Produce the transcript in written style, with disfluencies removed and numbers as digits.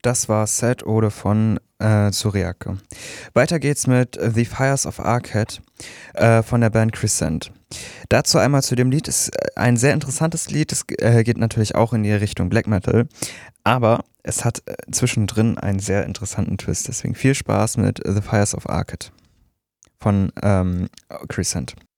Das war Sad Ode von Cyriaque. Weiter geht's mit The Fires of Arcad von der Band Crescent. Dazu einmal zu dem Lied, ist ein sehr interessantes Lied, es geht natürlich auch in die Richtung Black Metal, aber es hat zwischendrin einen sehr interessanten Twist, deswegen viel Spaß mit The Fires of Arcad von Crescent.